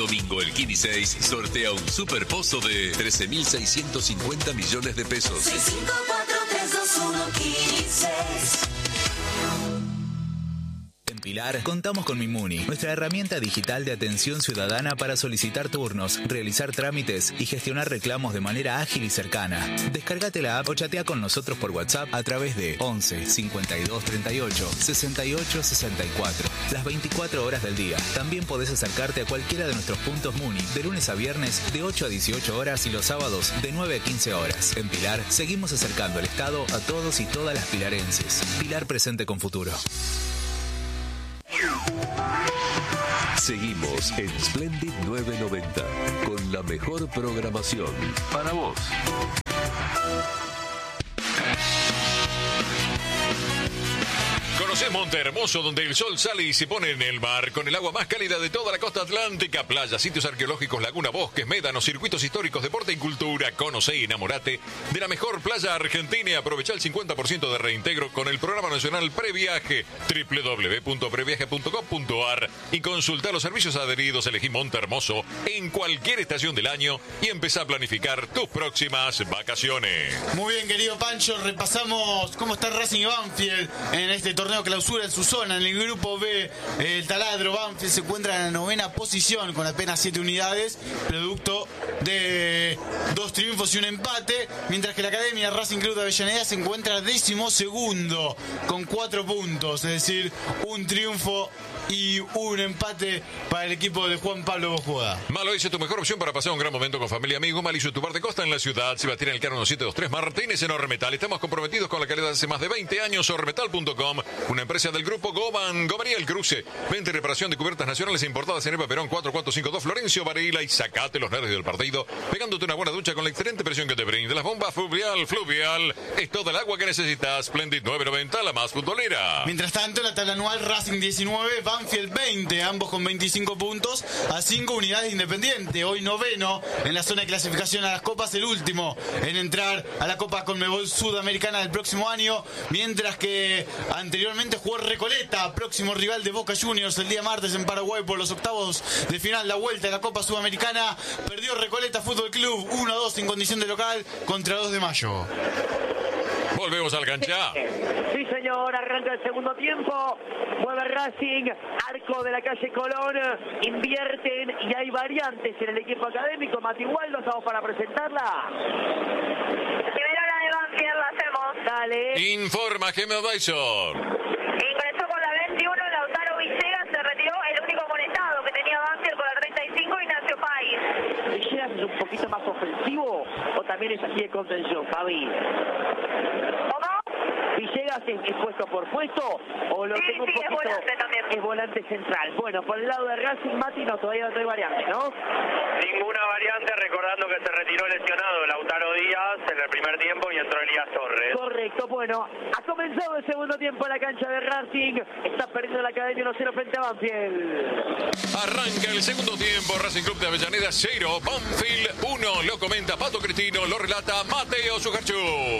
domingo el Kini 6 sortea un super pozo de 13.650 millones de pesos. 654-321 Kini 6. En Pilar contamos con Mimuni, nuestra herramienta digital de atención ciudadana para solicitar turnos, realizar trámites y gestionar reclamos de manera ágil y cercana. Descárgate la app o chatea con nosotros por WhatsApp a través de 11 52 38 68 64. Las 24 horas del día. También podés acercarte a cualquiera de nuestros puntos Muni de lunes a viernes de 8 a 18 horas y los sábados de 9 a 15 horas. En Pilar seguimos acercando el Estado a todos y todas las pilarenses. Pilar presente con futuro. Seguimos en Splendid 990 con la mejor programación para vos. Conocés Monte Hermoso, donde el sol sale y se pone en el mar, con el agua más cálida de toda la costa atlántica, playas, sitios arqueológicos, laguna, bosques, médanos, circuitos históricos, deporte y cultura. Conocé y enamorate de la mejor playa argentina y aprovechá el 50% de reintegro con el programa nacional Previaje, www.previaje.com.ar, y consultá los servicios adheridos. Elegí Monte Hermoso en cualquier estación del año y empezá a planificar tus próximas vacaciones. Muy bien, querido Pancho, repasamos cómo está Racing y Banfield en este torneo clausura en su zona. En el grupo B, el taladro Banfield se encuentra en la 9ª posición con apenas 7 unidades, producto de 2 triunfos y un empate, mientras que la Academia Racing Club de Avellaneda se encuentra 12º con 4 puntos, es decir, un triunfo y un empate para el equipo de Juan Pablo Bojuda. Maloise, tu mejor opción para pasar un gran momento con familia y amigos. Maliso, tu bar de costa en la ciudad. Sebastián Elcano 1723 Martínez en Ormetal. Estamos comprometidos con la calidad hace más de 20 años. Ormetal.com, una empresa del grupo Goban. Gomería El Cruce. Venta y reparación de cubiertas nacionales e importadas en Eva Perón 4452 Florencio Varela, y sacate los nervios del partido pegándote una buena ducha con la excelente presión que te brinda. Las bombas Fluvial es toda el agua que necesitas. Splendid 990, la más futbolera. Mientras tanto, la tabla anual, Racing 19, Banfield 20, ambos con 25 puntos a 5 unidades de Independiente. Hoy 9º en la zona de clasificación a las copas, el último en entrar a la Copa Conmebol Sudamericana del próximo año, mientras que anteriormente jugó Recoleta, próximo rival de Boca Juniors, el día martes en Paraguay por los octavos de final, la vuelta de la Copa Sudamericana. Perdió Recoleta Fútbol Club 1-2 en condición de local contra 2 de Mayo. Volvemos al cancha. Sí, señor, arranca el segundo tiempo. Mueve Racing, arco de la calle Colón. Invierten y hay variantes en el equipo académico. Mati Waldo, estamos para presentarla. Primero la de Banfield, la hacemos. Dale. Informa Gemma Baisor. Ingresó con la 21, Lautaro Villegas, se retiró el único amonestado que tenía Banfield con la 35, Ignacio Páez. ¿Villegas es un poquito más ofensivo o también es así de contención, Fabi? ¿Cómo? ¿Villegas es puesto por puesto o lo Sí, tengo un sí, es poquito? volante también. Es volante central. Bueno, por el lado de Racing, Mati, no, todavía no hay variante, ¿no? Ninguna variante, recordando que se retiró lesionado Lautaro Díaz en el primer tiempo y entró Elías Torres. Correcto, bueno, ha comenzado el segundo tiempo en la cancha de Racing. Está perdiendo la Academia 1-0 frente a Banfield. Arranca el segundo tiempo. Racing Club de Avellaneda 0, Banfield 1. Lo comenta Pato Cristino, lo relata Mateo Sujarchú.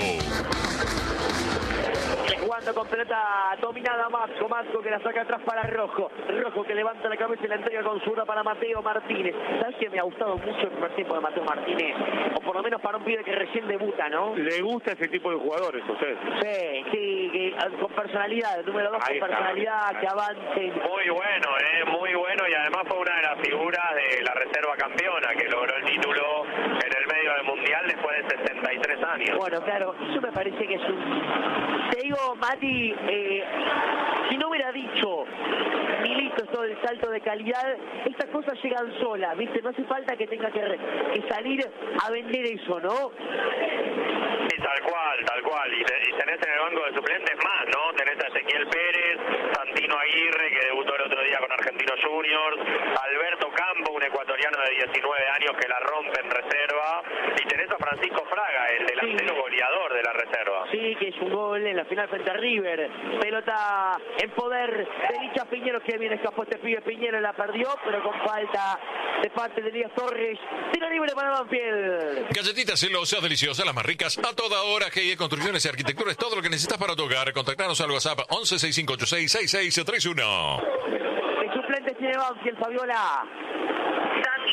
Jugando con pelota dominada Masco que la saca atrás para Rojo que levanta la cabeza y la entrega con zurda para Mateo Martínez. ¿Sabes que me ha gustado mucho el primer tiempo de Mateo Martínez? O por lo menos para un pibe que recién debuta, ¿no? ¿Le gusta ese tipo de jugadores a usted? Sí, que, con personalidad, el número 2 con personalidad, que avancen. Muy bueno, y además fue una de las figuras de la reserva campeona que logró el título en el medio del Mundial después de 63 años. Bueno, claro, eso me parece que es un... Te digo, Mati, si no hubiera dicho Milito todo el salto de calidad, estas cosas llegan solas, ¿viste? No hace falta que tenga que salir a vender eso, ¿no? Sí, tal cual. Y tenés en el banco de suplentes más, ¿no? Tenés a Ezequiel Pérez, Santino Aguirre, que debutó el otro día con Argentinos Juniors, Alberto Campo, un ecuatoriano de 19 años que la rompe en reserva, y tenés a Francisco Fraga, el delantero goleador de la reserva. Sí, que es un gol en la final frente a River. Pelota en poder de Licha Piñero, que bien escapó este pibe. Piñero la perdió, pero con falta de parte de Elías Torres. Tiro libre para Banfield. Galletitas celosas, deliciosas, las más ricas a toda hora. GIE Construcciones y Arquitectura es todo lo que necesitas para tu hogar. Contactanos al WhatsApp 11 6586 6631. El suplente tiene Banfield, Fabiola.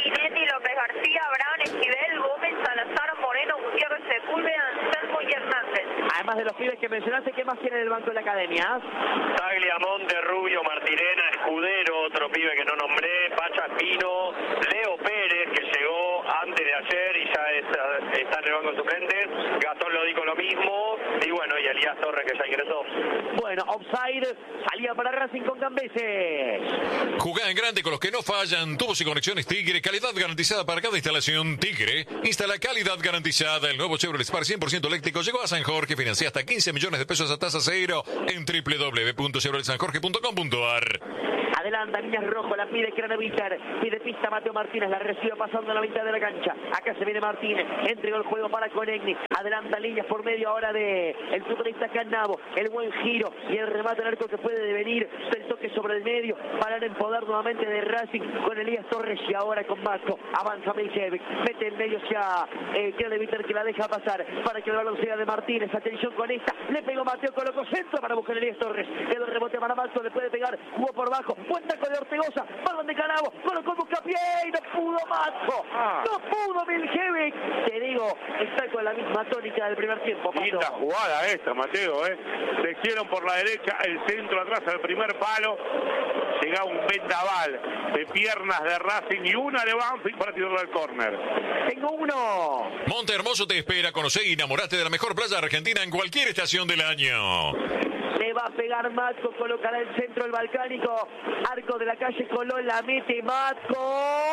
García, Brown, Esquivel, Gómez, Salazar, Moreno, Gutiérrez, Sepúlveda, Anselmo y Hernández. Además de los pibes que mencionaste, ¿qué más tiene en el banco de la academia? Tagliamonte, Rubio, Martirena, Escudero, otro pibe que no nombré, Pacha Espino, Leo Pérez, que llegó antes de ayer y ya está en el banco de suplentes, Gastón Lodico lo mismo, y bueno, y Elías Torres que ya ingresó. Bueno, offside, salida para Racing con Cambeses. Jugá en grande con los que no fallan. Tubos y conexiones Tigre. Calidad garantizada para cada instalación. Tigre. Instala calidad garantizada. El nuevo Chevrolet Spark 100% eléctrico llegó a San Jorge. Financia hasta 15 millones de pesos a tasa cero en www.chevroletsanjorge.com.ar. Adelanta, líneas rojo, la pide Kranevicher, pide pista Mateo Martínez, la recibe pasando la mitad de la cancha. Acá se viene Martínez, entregó el juego para Conegni, adelanta líneas por medio ahora de el futbolista Cannavo, el buen giro y el remate al arco que puede devenir del toque sobre el medio para el poder nuevamente de Racing con Elías Torres y ahora con Vasco. Avanza Milicevic, mete en medio hacia Kranevicher que la deja pasar para que el balón sea de Martínez. Atención con esta, le pegó Mateo, colocó centro para buscar Elías Torres, quedó el rebote para Vasco, le puede pegar, jugó por bajo. Buen taco de Ortegoza, balón de Cannavo, colocó Buscapié y no pudo Matco, no pudo Miljevic. Te digo, está con la misma tónica del primer tiempo. Linda jugada esta, Mateo, Se hicieron por la derecha, el centro atrás al primer palo. Llega un vendaval de piernas de Racing y una de Banfield para tirarlo al córner. Tengo uno. Monte Hermoso te espera. Conocé y enamorate de la mejor playa argentina en cualquier estación del año. Le va a pegar Matco, colocará el centro el balcánico, arco de la calle Colón, la mete Matco.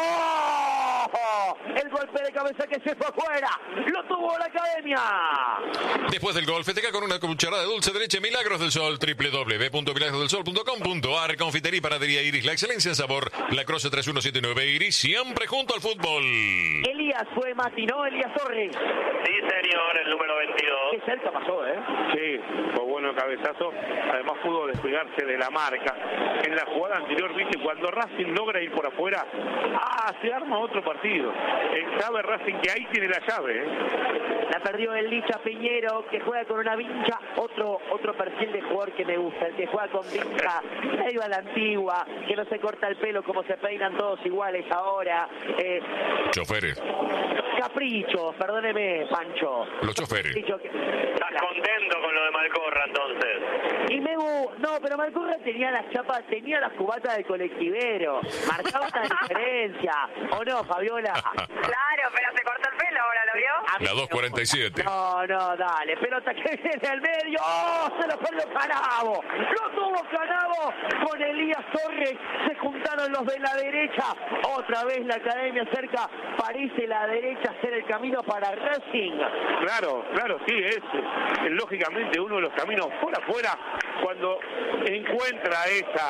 El golpe de cabeza que se fue afuera, lo tuvo la academia. Después del gol, festeja con una cucharada de dulce de leche Milagros del Sol, www.milagrosdelsol.com.ar. Confitería y panadería Iris, la excelencia en sabor, La Croce 3179 Iris, siempre junto al fútbol. Elías fue Mati, ¿no? Elías Torres. Sí, señor, el número 22. Qué cerca pasó, Sí, fue bueno el cabezazo. Además pudo despegarse de la marca. En la jugada anterior, viste, cuando Racing logra ir por afuera, se arma otro partido. Sabe Racing que ahí tiene la llave. La perdió el Licha Piñero, que juega con una vincha. Otro perfil de jugador que me gusta, el que juega con vincha medio a la antigua, que no se corta el pelo como se peinan todos iguales ahora. Choferes. Caprichos, perdóneme, Pancho. Los choferes. ¿Estás contento con lo de Malcorra entonces? Y no, pero Malcorra tenía las chapas, tenía las cubatas del colectivero. Marcaba una diferencia. ¿O no, Fabiola? Claro, pero se cortó el pelo ahora, ¿lo vio? La 2.47. No, dale. Pelota que viene al medio. ¡Oh! Se lo perdió Cannavo. Lo tuvo Cannavo con Elías Torres. Se juntaron los de la derecha. Otra vez la academia cerca. Parece la derecha ser el camino para Racing. Claro, sí, es lógicamente uno de los caminos por afuera cuando encuentra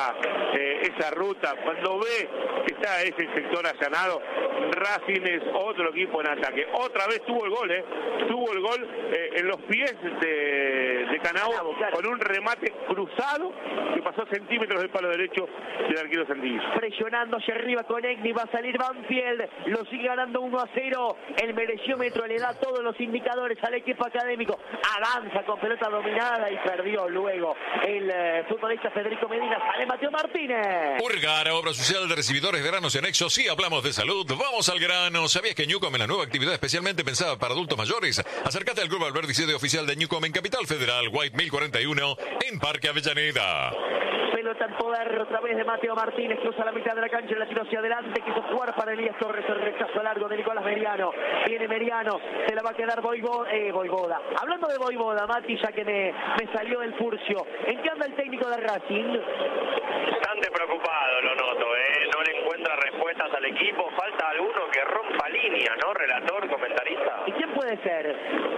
esa ruta, cuando ve que está ese sector allanado. Racing es otro equipo en ataque. Otra vez tuvo el gol, tuvo el gol en los pies de Cannavo, claro, con un remate cruzado que pasó centímetros del palo derecho del arquero Sandillo. Presionando hacia arriba con Egni, va a salir Banfield, lo sigue ganando 1-0, el mereciómetro le da todos los indicadores al equipo académico, avanza con pelota dominada y perdió luego el futbolista Federico Medina. Sale Mateo Martínez. Urgara, obra social de recibidores de granos y anexos. Sí, hablamos de salud, vamos al grano. ¿Sabías que Newcom es la nueva actividad especialmente pensada para adultos mayores? Acércate al Club Alberdi, sede oficial de Newcom en Capital Federal, White 1041, en Parque Avellaneda. Pelota en poder otra vez de Mateo Martínez, cruza la mitad de la cancha, la tiró hacia adelante, quiso jugar para Elías Torres, el rechazo largo de Nicolás Meriano. Viene Meriano, se la va a quedar Voivoda. Hablando de Voivoda, Mati, ya que me salió el furcio, ¿en qué anda el técnico de Racing? Bastante preocupado, lo noto, no le encuentra respuestas al equipo, falta alguno que rompa línea, ¿no? Relator, comentarista. ¿Y quién puede ser?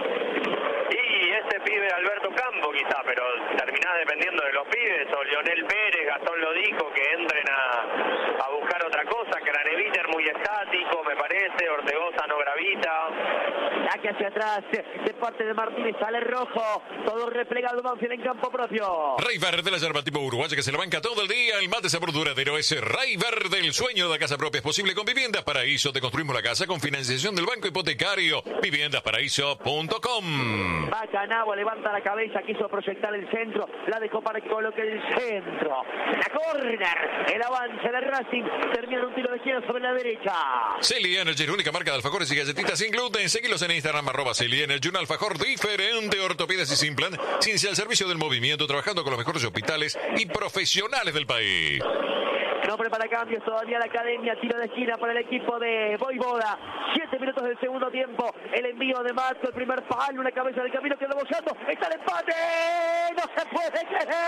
Y este pibe Alberto Campo quizá, pero terminás dependiendo de los pibes, o Lionel Pérez, Gastón Lodico, que entren a buscar otra cosa. Kranevicher muy estático, me parece, Ortegoza no gravita. La saque hacia atrás de parte de Martínez, sale rojo, todo replegado Banfield en campo propio. Rey Verde, la yerba tipo uruguaya que se la banca todo el día. El mate sabor duradero es Rey Verde. El sueño de la casa propia es posible con Viviendas Paraíso. Te construimos la casa con financiación del Banco Hipotecario. Viviendasparaíso.com. Bacanagua levanta la cabeza, quiso proyectar el centro, la dejó para que coloque el centro. La corner, el avance de Racing, termina en un tiro de esquina sobre la derecha. Celi Energy, única marca de alfajores y galletitas sin gluten. Seguilos en Instagram, @Celi Energy, un alfajor diferente, ortopedas y sin plan, ciencia al servicio del movimiento, trabajando con los mejores hospitales y profesionales del país. No prepara cambios todavía la academia, tiro de esquina para el equipo de Voivoda. 7 minutos del segundo tiempo, el envío de Matko, el primer palo, una cabeza del camino, quedó bollando, está el empate, no se puede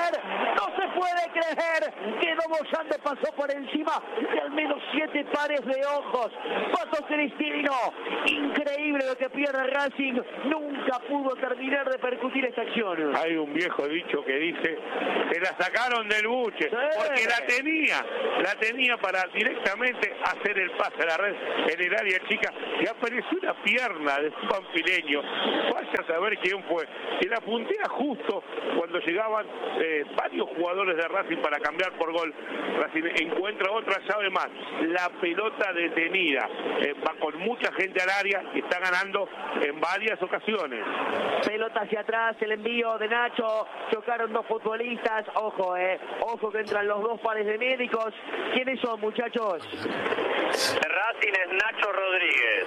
creer, quedó bollando, pasó por encima de al menos 7 pares de ojos. Pato Cristino, increíble lo que pierde Racing, nunca pudo terminar de percutir esta acción. Hay un viejo dicho que dice, se la sacaron del buche, porque la tenía para directamente hacer el pase a la red en el área chica, y apareció una pierna de un banfileño, vaya a saber quién fue, que la puntea justo cuando llegaban varios jugadores de Racing para cambiar por gol. Racing encuentra otra llave más, la pelota detenida, va con mucha gente al área y está ganando en varias ocasiones. Pelota hacia atrás, el envío de Nacho, chocaron dos futbolistas, ojo que entran los dos pares de médicos. ¿Quiénes son, muchachos? Racing es Nacho Rodríguez.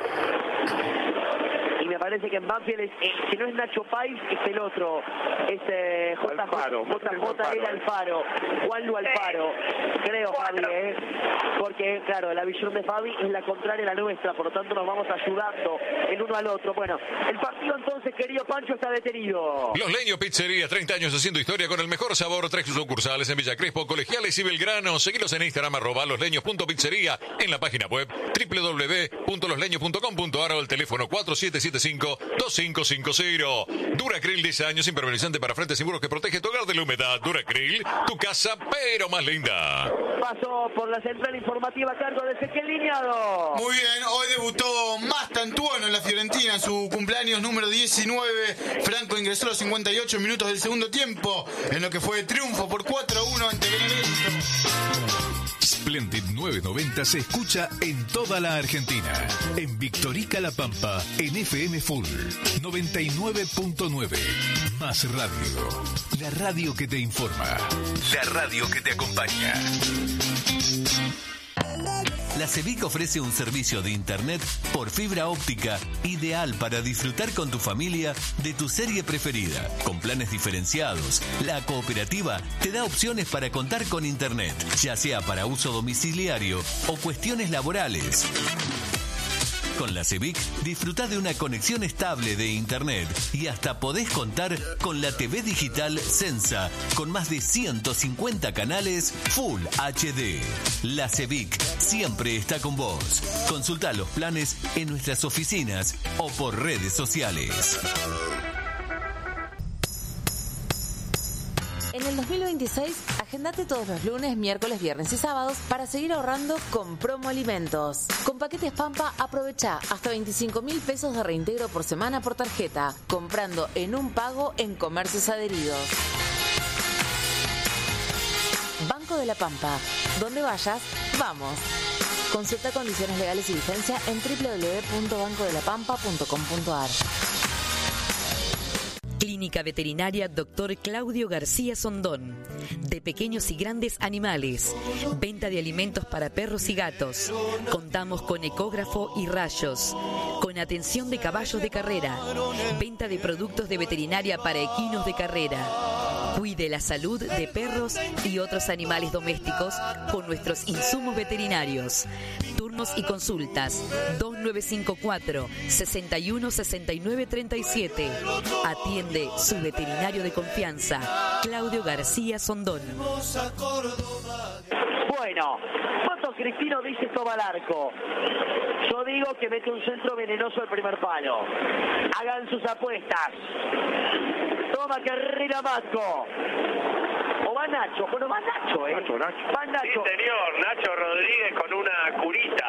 Y me parece que en Banfield, si no es Nacho Pais, es el otro. Es JJ era Alfaro. Juanlu Alfaro. Creo, Fabi, porque, claro, la visión de Fabi es la contraria a la nuestra, por lo tanto nos vamos ayudando el uno al otro. Bueno, el partido entonces, querido Pancho, está detenido. Los Leños Pizzería, 30 años haciendo historia con el mejor sabor, 3 sucursales en Villa Crespo, Colegiales y Belgrano. Seguilos en Instagram, @losleños.pizzería, en la página web www.losleños.com.ar o el teléfono 4775-2550. Duracril, 10 años, impermeabilizante para frentes seguros que protege tu hogar de la humedad. Duracril, tu casa, pero más linda. Pasó por la central informativa a cargo de Ezequiel Liñado. Muy bien, hoy debutó Mastantuono en la Fiorentina, en su cumpleaños número 19. Franco ingresó a los 58 minutos del segundo tiempo, en lo que fue triunfo por 4-1 ante Benevento. Splendid 990 se escucha en toda la Argentina. En Victorica La Pampa, en FM Full 99.9. Más radio. La radio que te informa. La radio que te acompaña. La CEBIC ofrece un servicio de internet por fibra óptica ideal para disfrutar con tu familia de tu serie preferida. Con planes diferenciados, la cooperativa te da opciones para contar con internet, ya sea para uso domiciliario o cuestiones laborales. Con la CEBIC disfruta de una conexión estable de internet y hasta podés contar con la TV digital Sensa con más de 150 canales Full HD. La CEBIC siempre está con vos. Consulta los planes en nuestras oficinas o por redes sociales. En el 2026, agendate todos los lunes, miércoles, viernes y sábados para seguir ahorrando con Promo Alimentos. Con paquetes Pampa, aprovecha hasta 25.000 pesos de reintegro por semana por tarjeta, comprando en un pago en comercios adheridos. Banco de la Pampa. Donde vayas, vamos. Consulta condiciones legales y vigencia en www.bancodelapampa.com.ar. Clínica Veterinaria Dr. Claudio García Sondón. De pequeños y grandes animales. Venta de alimentos para perros y gatos. Contamos con ecógrafo y rayos. Con atención de caballos de carrera. Venta de productos de veterinaria para equinos de carrera. Cuide la salud de perros y otros animales domésticos con nuestros insumos veterinarios. Turnos y consultas 2954 61 69 37. Atiende su veterinario de confianza, Claudio García Sondón. Bueno, Pato Cristino dice toma al arco. Yo digo que mete un centro venenoso al primer palo. Hagan sus apuestas. Toma carrera Matko. O va Nacho, bueno va Nacho, Nacho. Va Nacho. Sí, señor, Nacho Rodríguez con una curita. Con una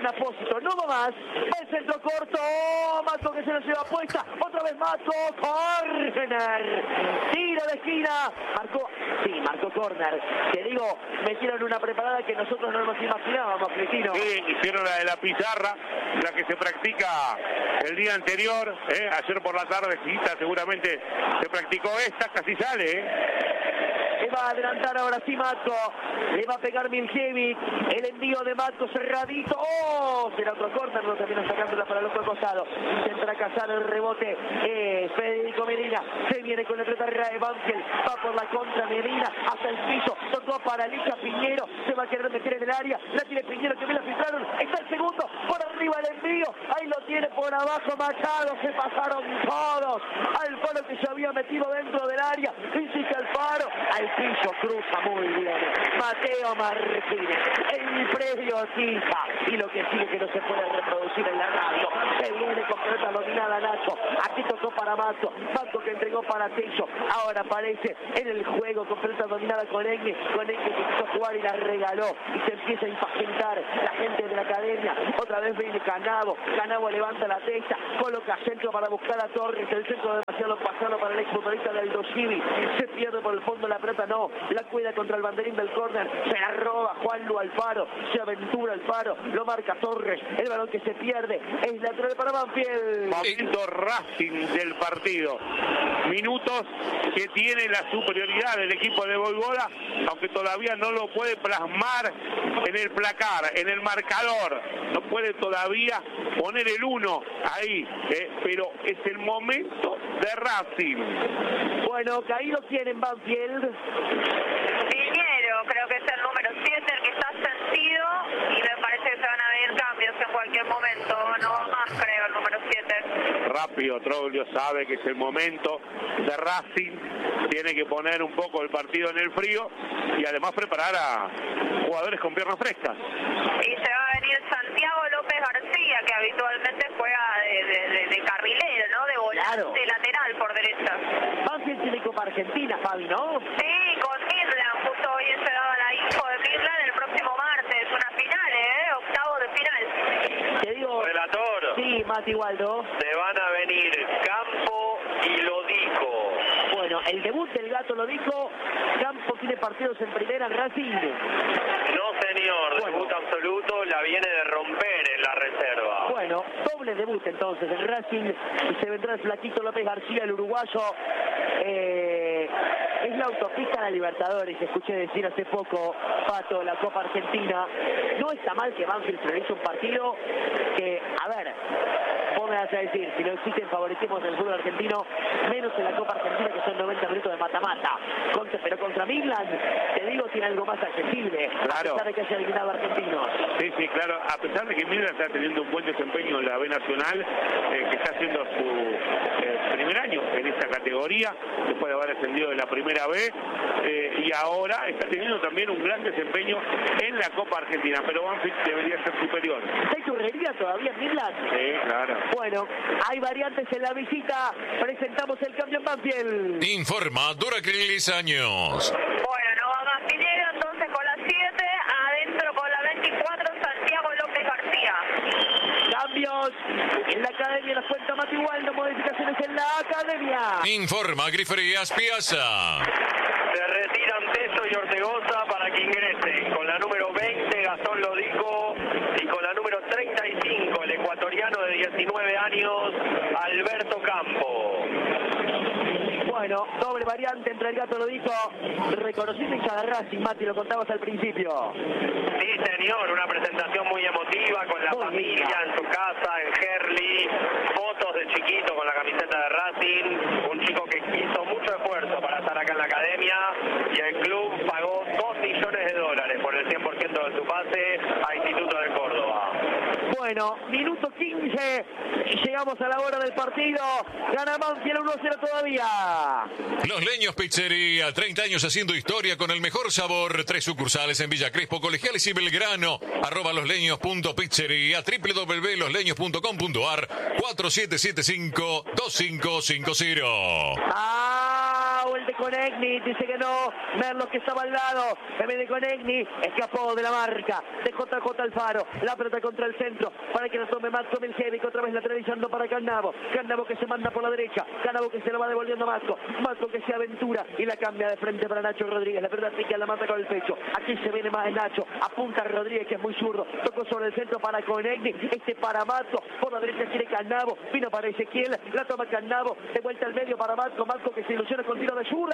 Apósito, no va más, el centro corto, Matco que se lo lleva puesta, otra vez Matco, corner, tiro de esquina, marcó corner, te digo, metieron una preparada que nosotros no nos imaginábamos, Cristino. Sí, hicieron la de la pizarra, la que se practica el día anterior, ayer por la tarde, seguramente se practicó esta, casi sale, Le va a adelantar ahora sí Matco, le va a pegar Miljevic, el envío de Matco cerradito, será otro corner, no termina sacándola para el otro costado, intenta cazar el rebote, Federico Medina, se viene con la pelota de Banfield, va por la contra Medina, hasta el piso, tocó para Licha Piñero, se va a querer meter en el área, la tiene Piñero que me la filtraron, está el segundo, por arriba el envío, ahí lo tiene por abajo Machado, se pasaron todos, Alfaro que se había metido dentro del área, insiste Alfaro, al piso, cruza muy bien, Mateo Martínez, el predio quita, y lo que sigue que no se puede reproducir en la radio, se viene con pelota dominada Nacho, aquí tocó para Matco que entregó para Tello, ahora aparece en el juego con pelota dominada con Engue que quiso jugar y la regaló, y se empieza a impacientar la gente de la academia, otra vez viene Canavo levanta la testa, coloca centro para buscar a Torres, el centro demasiado pasado para el exfutbolista del Dosivi, se pierde por el fondo la pelota, no, la cuida contra el banderín del córner, se la roba Juanlu Alfaro, se aventura Alfaro, lo marca Torres, el balón que se pierde, es lateral para Banfield. Momento Racing del partido, minutos que tiene la superioridad del equipo de Boivoda, aunque todavía no lo puede plasmar en el placar, en el marcador, no puede todavía poner el 1 ahí, pero es el momento de Racing. Bueno, caído quién en Banfield. Piñero, creo que es el número 7 el que está sentido y me parece que se van a venir cambios en cualquier momento, no más creo el número 7. Rápido, Troglio sabe que es el momento de Racing, tiene que poner un poco el partido en el frío y además preparar a jugadores con piernas frescas. Y se va a venir Santiago López García, que habitualmente juega de carrilero, ¿no? De volante, claro, lateral por derecha. Banfield tiene Copa Argentina, Fabi, ¿no? Sí, con Midland, justo hoy se daba la info de Midland el próximo martes, una final, octavo de final. Te digo... Relator. Sí, Mati Waldo. Se van a venir Campo y Lodico. Bueno, el debut del Gato lo dijo, Campo tiene partidos en primera en Racing. No, señor, bueno, debut absoluto, la viene de romper en la reserva. Bueno, doble debut entonces en Racing, y se vendrá el flaquito López García, el uruguayo. Es la autopista de la Libertadores, escuché decir hace poco, Pato, la Copa Argentina. No está mal que Banfield realice un partido que, a ver, vos me vas a decir, si no existen favoritismos en el fútbol argentino, menos en la Copa Argentina, que son 90 minutos de mata-mata. Pero contra Midland, te digo, tiene algo más accesible, claro, a pesar de que haya eliminado a argentinos. Sí, sí, claro, a pesar de que Midland está teniendo un buen desempeño en la B Nacional, que está haciendo su primer año en esta categoría, después de haber ascendido de la primera B, y ahora está teniendo también un gran desempeño en la Copa Argentina, pero Banfield debería ser superior. ¿Hay churrería todavía en Midland? Sí, claro. Bueno, hay variantes en la visita, presentamos el cambio en Banfield. Informa Duracrilis Años. Bueno, no va más Piñero, entonces con la 7, adentro con la 24, Santiago López García. Cambios en la academia, nos cuenta Mati Waldo, modificaciones en la academia. Informa Griferías Piazza. Se retiran Teso y Ortegoza para que ingresen con la número 20 Gastón Lodico y con la número 35 el ecuatoriano de 19 años Alberto Campo. Bueno, doble variante entre el Gato Lodico, reconocido hincha de Racing, Mati, lo contabas al principio. Sí, señor, una presentación muy emotiva con la familia en su casa, en Herli, fotos de chiquito con la camiseta de Racing, un chico que hizo mucho esfuerzo para estar acá en la academia y el club pagó $2 millones por el 100% de su pase a Instituto de Córdoba. Bueno, minuto 15, llegamos a la hora del partido, gana Banfield 1-0 todavía. Los Leños Pizzería, 30 años haciendo historia con el mejor sabor. 3 sucursales en Villa Crespo, Colegiales y Belgrano. @losleños.pizzería, www.losleños.com.ar, 4775-2550. El de Conegni, dice que no, Merlo que estaba al lado, se viene Conegni, escapó de la marca de JJ Alfaro, la pelota contra el centro, para que la tome Matko Miljevic, otra vez lateralizando para Cannavo que se manda por la derecha, Cannavo que se lo va devolviendo a Matko que se aventura y la cambia de frente para Nacho Rodríguez, la pelota pica, la mata con el pecho, aquí se viene más Nacho, apunta a Rodríguez que es muy zurdo, tocó sobre el centro para Conegni, para Matko, por la derecha quiere Cannavo, vino para Ezequiel, la toma Cannavo, de vuelta al medio para Matko que se ilusiona con tiro de zurda.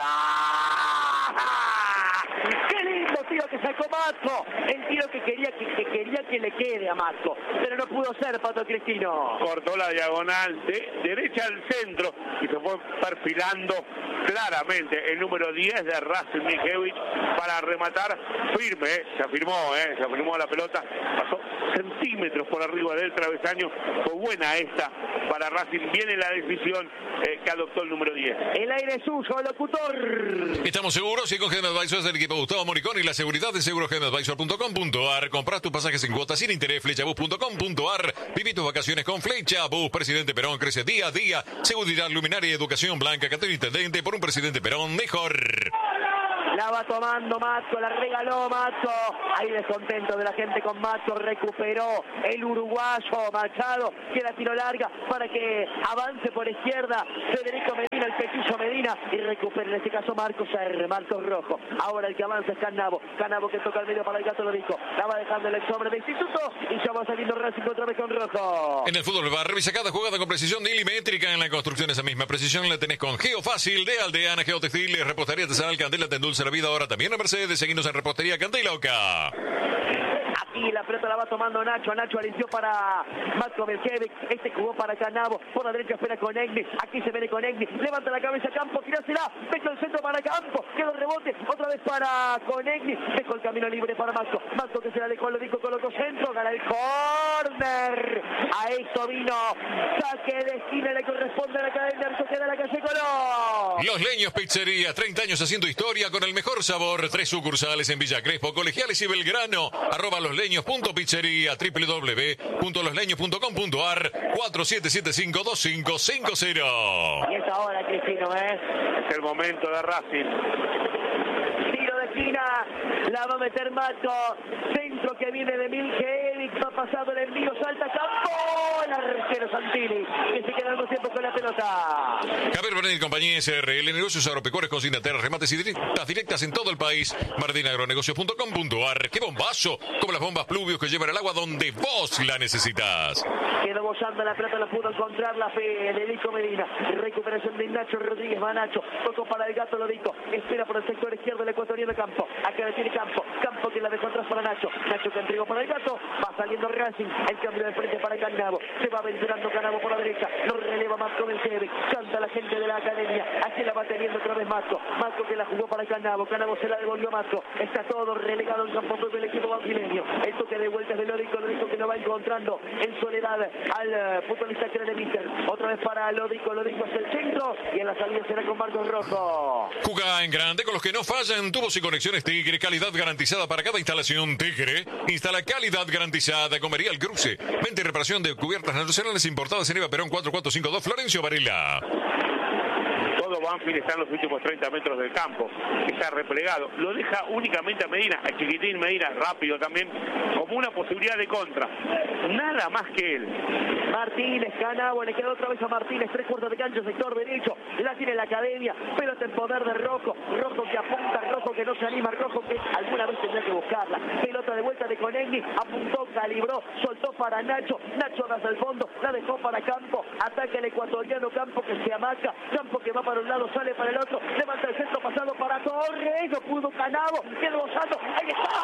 ¡Qué lindo tiro que sacó Matko! El tiro que quería que le quede a Matko, pero no pudo ser, Pato Cristino. Cortó la diagonal de derecha al centro y se fue perfilando claramente el número 10 de Racing Miljevic para rematar firme, se afirmó la pelota, pasó centímetros por arriba del travesaño, fue buena esta para Racing, viene la decisión que adoptó el número 10. El aire es suyo, locutor. Estamos seguros y con GM Advisors del equipo Gustavo Moricón y la seguridad de segurosgmadvisor.com.ar. Comprar tus pasajes en cuotas sin interés, flechabus.com.ar. Viví tus vacaciones con Flechabus. Presidente Perón crece día a día. Seguridad, luminaria y educación blanca. Catero Intendente por un Presidente Perón mejor. La va tomando Matko, la regaló Matko. Ahí descontento de la gente con Matko. Recuperó el uruguayo Machado, que la tiró larga para que avance por izquierda Federico Medina, el Petillo Medina, y recupera en este caso Marcos Rojo. Ahora el que avanza es Cannavo que toca el medio para el Gato Lorico. La va dejando el ex hombre de Instituto y ya va saliendo Racing otra vez con Rojo. En el fútbol va, revisa cada jugada con precisión milimétrica. En la construcción esa misma precisión la tenés con Geofácil de Aldeana, Geotextiles, Repostería Tesal, Candela, te endulce la vida. Ahora también a Mercedes, seguimos en Repostería Candela Oca. Aquí la pelota la va tomando Nacho alició para Matko Miljevic, jugó para Cannavo, por la derecha espera Conegni, aquí se viene Conegni, levanta la cabeza Campo, tirásela, mete el centro para Campo, quedó el rebote, otra vez para Conegni, dejó el camino libre para Matko que se la dejó, lo dijo, colocó centro, gana el córner, a esto vino, saque de esquina, le corresponde a la Academia Argentina de la calle Colón. Los Leños Pizzería, 30 años haciendo historia con el mejor sabor, 3 sucursales en Villa Crespo, Colegiales y Belgrano, @losleños.pizzería, www.losleños.com.ar, 47752550. Y es ahora, Cristino, es el momento de Racing. Tiro de esquina, la va a meter Matko, centro que viene de Miljevic, va pasado el envío, salta Campo, el arquero Santini, que se queda algo tiempo con la pelota. Javier Bernal y compañía SRL, negocios agropecuarios con Sinaterra, remates y directas en todo el país. Martinagronegocios.com.ar. ¡Qué bombazo! Como las bombas Pluvius que llevan el agua donde vos la necesitas. Quedó bollando la pelota, la pudo encontrar la Federico Medina. Recuperación de Nacho Rodríguez, va Nacho, tocó para el Gato Lorico, espera por el sector izquierdo del ecuatoriano Campo. Acá la tiene Campo que la dejó atrás para Nacho que entregó para el Gato, va saliendo Racing, el cambio de frente para Cannavo, se va aventurando Cannavo por la derecha, lo releva Matko Miljevic, canta la gente de la academia, así la va teniendo otra vez Matko que la jugó para Cannavo se la devolvió a Matko, está todo relegado en campo del equipo banfileño, el toque de vueltas de Lorico que lo va encontrando en soledad al futbolista que era de Mister, otra vez para Lorico hacia el centro y en la salida será con Marcos Rojo. Jugá en grande con los que no fallan, tubos y conexiones Tigre, calidad garantizada para cada instalación. Tigre instala calidad garantizada. Comería el Cruce, venta y reparación de cubiertas nacionales importadas en Eva Perón 4452 Florencio Varela. Todo Banfield está en los últimos 30 metros del campo, está replegado, lo deja únicamente a Medina, a Chiquitín Medina, rápido también, como una posibilidad de contra, nada más que él. Martínez, Cannavo, le quedó otra vez a Martínez, 3/4 de cancha, sector derecho, la tiene la academia, pelota en poder de Rojo que apunta, Rojo que no se anima, Rojo que alguna vez tendrá que buscarla, pelota de vuelta de Conegni, apuntó, calibró, soltó para Nacho hacia el fondo, la dejó para Campo, ataca el ecuatoriano Campo que se amaca, Campo que va para un lado, sale para el otro, levanta el centro pasado para Torres, no pudo Cannavo, quedó gozando, ahí está,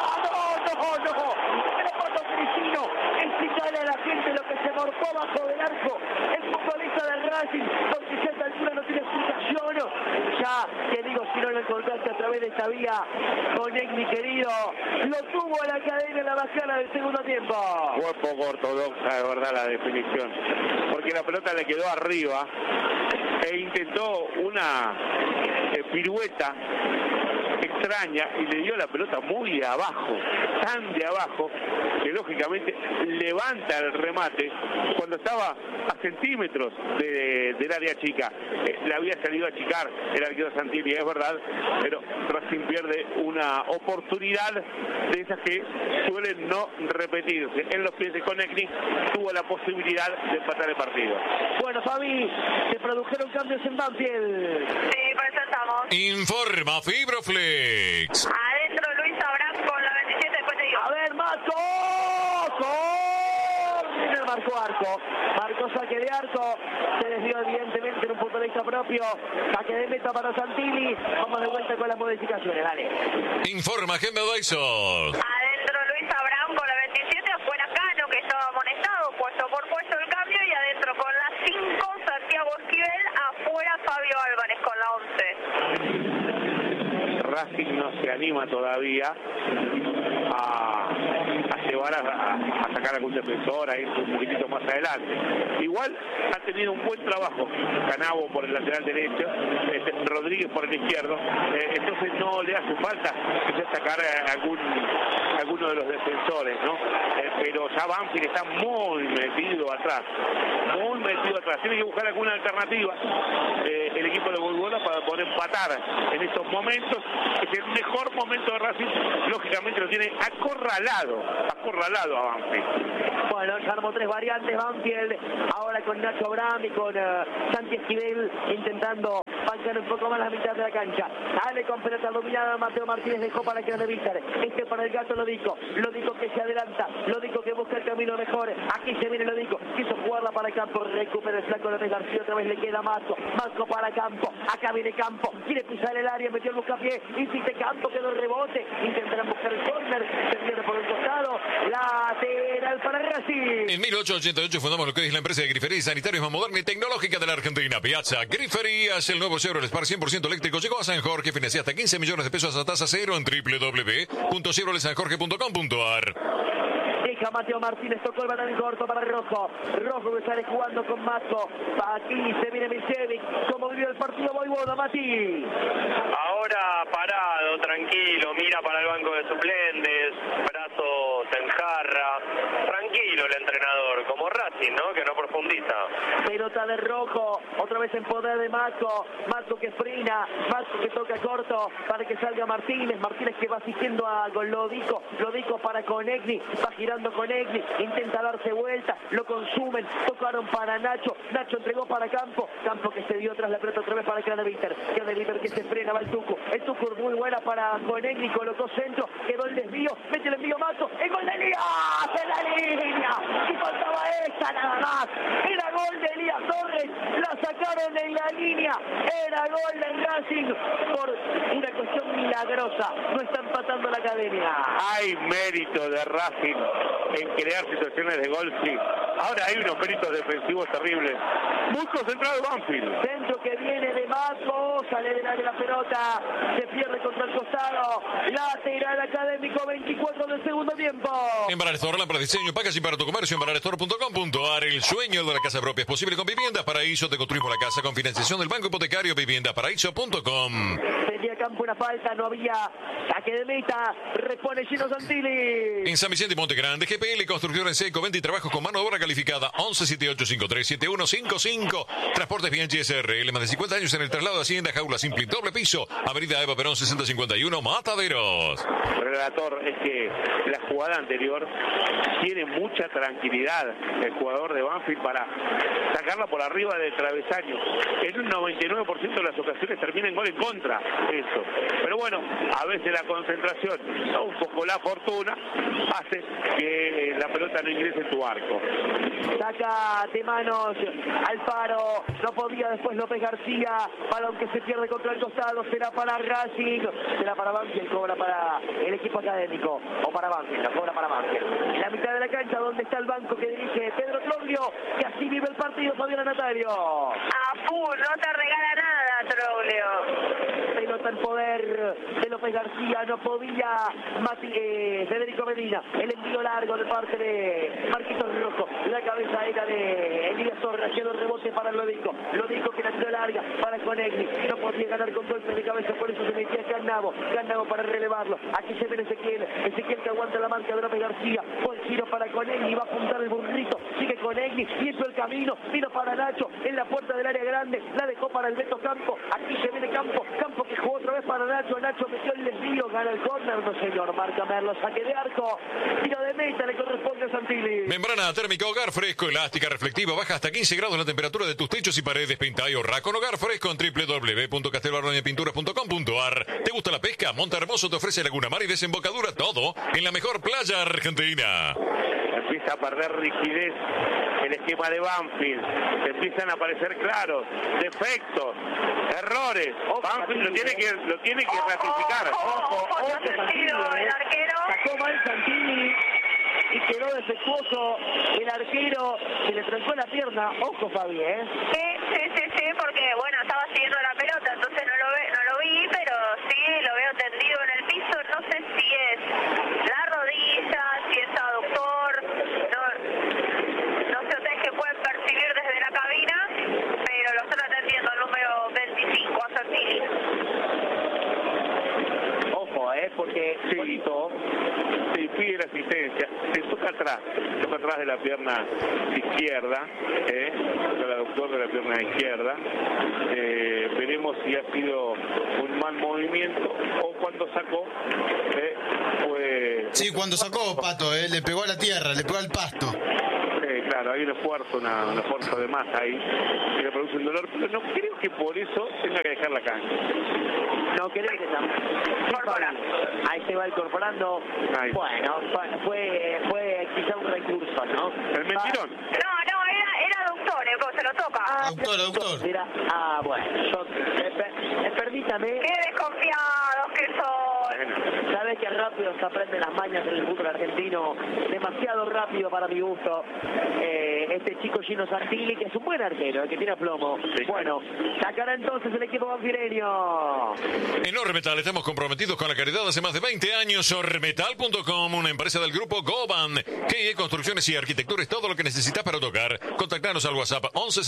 no, el Pato Cristino, explicarle a la gente lo que se morfó bajo del arco, el futbolista del Racing, porque si a esta altura no tiene explicación, ya te digo, si no lo encontraste a través de esta vía, Conegni querido, lo tuvo a la academia en la bajada del segundo tiempo. Fue poco ortodoxa, de verdad, la definición, porque la pelota le quedó arriba e intentó una pirueta extraña y le dio la pelota muy de abajo, tan de abajo, que lógicamente levanta el remate cuando estaba a centímetros del área chica. Le había salido a achicar el arquero Santilli, es verdad, pero Racing pierde una oportunidad de esas que suelen no repetirse. En los pies de Konechny tuvo la posibilidad de empatar el partido. Bueno, Fabi, se produjeron cambios en Banfield. Sí, presentamos. Informa Fibroflex. Adentro Luis Abraham con la 27, después te digo. A ver, Marco. Marcó arco. Marcó saque de arco. Se desvió evidentemente en un punto de vista propio. Saque de meta para Santilli. Vamos de vuelta con las modificaciones. Dale. Informa Gemma Dyson. Adentro Luis Abraham con la 27, afuera Cano, que estaba amonestado, puesto por puesto el cambio, y adentro con la 5, Santiago Esquivel, afuera Fabio Álvarez con la 11. Racing no se anima todavía a llevar a sacar algún defensor, a ir un poquitito más adelante. Igual ha tenido un buen trabajo Canavo por el lateral derecho, Rodríguez por el izquierdo, entonces no le hace falta sacar alguno de los defensores, ¿no? Pero ya Banfield está muy metido atrás, tiene que buscar alguna alternativa el equipo de Golgola para poder empatar en estos momentos. Es el mejor momento de Racing, lógicamente lo tiene acorralado a Banfield. Bueno, ya armó 3 variantes Banfield, ahora con Nacho Abraham y con Santi Esquivel intentando bancar un poco más la mitad de la cancha. Sale con pelota dominada, Mateo Martínez dejó para que no Víctor. Para el gato Lodico que se adelanta, Lodico que busca el camino mejor. Aquí se viene Lodico, quiso jugarla para el campo, recupera el flaco López García, otra vez le queda Masco para Campo, acá viene Campo, quiere pisar el área, metió el buscapié, insiste Campo, quedó el rebote, intentarán buscar el córner, se pierde por el costado, lateral para Racing. En 1888 fundamos lo que es la empresa de grifería y sanitarios más moderna y tecnológica de la Argentina. Piazza Griferías, el nuevo Chevrolet Spark 100% eléctrico llegó a San Jorge, financia hasta 15 millones de pesos a tasa cero en www.chevroletsanjorge.com.ar. Deja Mateo Martínez, tocó el balón corto para Rojo que sale jugando con Mato. Aquí se viene Misevic. ¿Cómo vivió el partido Voivoda, Mati? Ahora parado, tranquilo, mira para el banco de suplentes, brazos en jarra, tranquilo el entrenador, como Racing, ¿no? Que no profundiza. Pelota de Rojo, otra vez en poder de Mato que frena, Mato que toca corto para que salga Martínez que va asistiendo a Lodico para Konechny, va girando Konechny, intenta darse vuelta, lo consumen, tocaron para Nacho entregó para Campo que se dio tras la pelota otra vez para Craneviter que se frena, va el Tucu muy buena para Konechny, colocó centro, quedó el desvío, mete el envío Mato, el gol de Elías, en la línea, y faltaba esta nada más, era gol de Elías Torres, la sacaron en la línea, era gol de Racing por una cuestión milagrosa, no está empatando la academia. Hay mérito de Racing en crear situaciones de gol, sí. Ahora hay unos méritos defensivos terribles. Muy concentrado Banfield. Centro que viene de Mato, sale del área la pelota, se pierde contra el costado, lateral Académico, 24 del segundo tiempo. Embraer Store, lámpara de diseño, packaging para tu comercio, embraerstore.com.ar. El sueño de la casa propia es posible con Viviendas Paraíso. Te construimos la casa con financiación del Banco Hipotecario. Viviendasparaíso.com. Tenía Campo una falta, no había saque de meta, repone Gino Santilli. En San Vicente y Monte Grande, GPL Construcción en seco, venta y trabajos con mano de obra calificada. 1178537155. Transportes bien GSRL, más de 50 años en el traslado de Hacienda, jaula simple, doble piso, Avenida Eva Perón 6051, Mataderos. Relator, es que la jugada anterior tiene mucha tranquilidad el jugador de Banfield para sacarla por arriba del travesaño. En un 99% de las ocasiones termina en gol en contra eso. Pero bueno, a veces la concentración, un poco la fortuna, hace que la pelota no ingrese en tu arco. Saca de manos Alfaro, no podía después López García, balón que se pierde contra el costado, será para Racing, será para Banfield, cobra para el equipo académico, o para Banfield, cobra para Banfield. En la mitad de la cancha donde está el banco que dirige Pedro Troglio, que así vive el partido, Fabián Natario. A full, no te regala nada, Troglio. Pelota en poder de López García, no podía Federico Medina, el envío largo de parte de Marquitos Rojo, la cabeza era de Elías Torres, quedó el rebote para Lodico que nació el larga para Conegli, no podía ganar con golpes de cabeza, por eso se metía Cannavo para relevarlo. Aquí se viene Ezequiel que aguanta la marca de López García, buen giro para Conegli, va a apuntar el burrito, sigue Conegli, hizo el camino, vino para Nacho en la puerta del área grande, la dejó para el Beto Campo, aquí se viene Campo que jugó otra vez para Nacho metió el desvío, gana el córner, no señor, marca Merlo, saque de arco, tiro de meta, le corresponde a Santilli. Membrana térmica Hogar Fresco, elástica, reflectiva, baja hasta 15 grados la temperatura de tus techos y paredes, pinta y ahorra con Hogar Fresco en www.castelbarroñapinturas.com.ar. ¿Te gusta la pesca? Monte Hermoso te ofrece Laguna Mar y desembocadura, todo en la mejor playa argentina. Empieza a perder rigidez el esquema de Banfield, empiezan a aparecer claros, defectos, errores. Banfield lo tiene que ratificar. El arquero. Sacó mal Santilli y quedó defectuoso el arquero, se le trancó la pierna. Ojo, Fabi, Sí, porque bueno, estaba siguiendo la pelota, entonces no lo vi, pero sí lo veo tendido en el piso. No sé si es la rodilla, si es aductor, no sé ustedes que pueden percibir desde la cabina, pero lo están atendiendo el número 25 a Santilli. Ojo, porque sí, pide la asistencia, se toca atrás de la pierna izquierda, el aductor de la pierna izquierda. Veremos si ha sido un mal movimiento o cuando sacó fue... Sí, cuando sacó, Pato, le pegó a la tierra, le pegó al pasto. Claro, hay un esfuerzo, una fuerza de más ahí que le produce el dolor, pero no creo que por eso tenga que dejar la cancha. No creo que ahí se va incorporando. Ahí. Bueno, fue quizá un recurso, ¿no? El mentirón. No, era aductor, se lo toca. Aductor. Mira, bueno, permítame. Qué desconfiados que son. Sabes que rápido se aprenden las mañas del fútbol argentino, demasiado rápido para mi gusto. Este chico Gino Santilli, que es un buen arquero, que tiene plomo. Sí. Bueno, sacará entonces el equipo banfileño. En Ormetal estamos comprometidos con la caridad hace más de 20 años. Ormetal.com, una empresa del grupo Goban, que construcciones y arquitectura es todo lo que necesitas para tocar. Contactanos al WhatsApp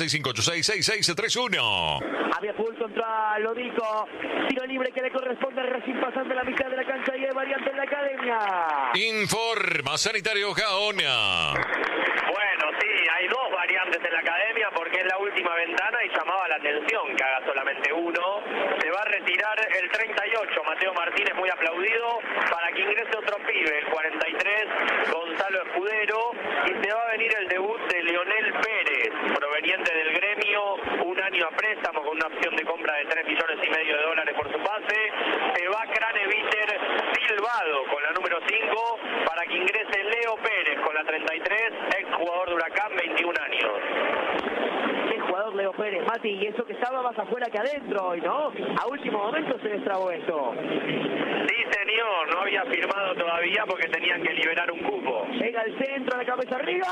1165866631. Había full contra Lodico, tiro libre que le corresponde a Racing pasando la mitad de la cancha y hay variante en la academia. Informa Sanitario Gaona. Bueno, sí, hay dos variantes en la academia porque es la última ventana y llamaba la atención que haga solamente uno. Se va a retirar el 38, Mateo Martínez, muy aplaudido, para que ingrese otro pibe, el 43, Gonzalo Escudero, y se va a venir el debut de Leonel Pérez, proveniente del gremio, un año a préstamo con una opción de compra de $3,5 millones por su pase. Se va Craneviter Silvado con la número 5 para que ingrese Leo Pérez con la 33, ex jugador de Huracán, 21 años. El jugador Leo Pérez, Mati, y eso que estaba más afuera que adentro hoy, ¿no? A último momento se destrabó esto. Sí, señor, no había firmado todavía porque tenían que liberar un cupo. Llega al centro, la cabeza arriba.